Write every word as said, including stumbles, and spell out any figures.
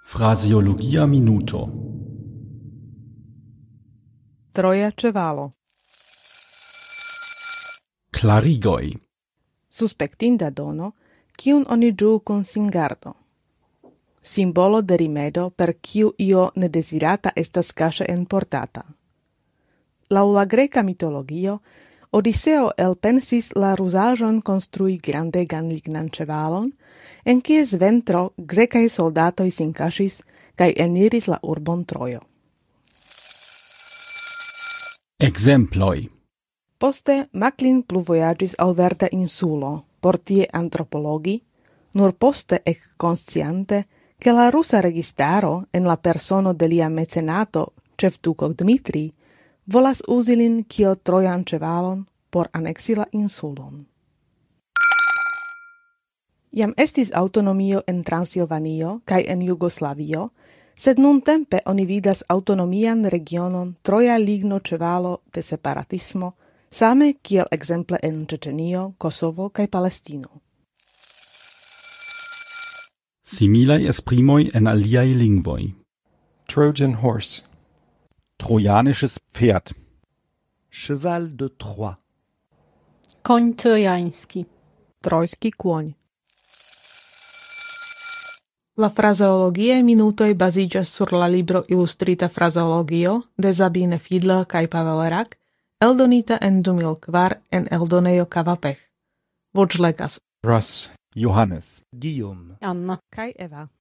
Fraseologia minuto. Troja ĉevalo. Klarigoj. Suspektinda dono, kiun oni ĝuu kun singardo. Simbolo de rimedo per kiu io nedesirata estas kaŝe enportata. Laŭ la greka mitologio, Odiseo elpensis la ruzaĵon konstrui grandegan lignan ĉevalon, en kies ventro grekaj soldatoj sin kaŝis kaj eniris la urbon Trojo. Ekzemploj. Poste Macklin pluvojaĝis al verda insulo, por tie antropologi, nur poste ekkonsciante, ke la rusa registaro en la persono de lia mecenato, ĉefduko Dmitrij, volas uzi lin kiel trojan ĉevalon por aneksi la insulon. Jam estis autonomio en Transilvanio kaj en Jugoslavio, sed nuntempe oni vidas autonomian regionon troja ligno ĉevalo de separatismo, same kiel ekzemple en Ĉeĉenio, Kosovo kaj Palestino. Similaj esprimoj en aliaj lingvoj. Trojan horse. Trojanisches Pferd. Cheval de Troie. Koń trojański. Trojský kôň. La frazeologie minutoj baziĝas sur la libro Ilustrita frazeologio de Sabine Fiedler kaj Pavel Rak, eldonita en du mil kvar en eldonejo Kavapech. Voĉlegas Russ, Johannes, Guillaume. Anna. kaj Eva.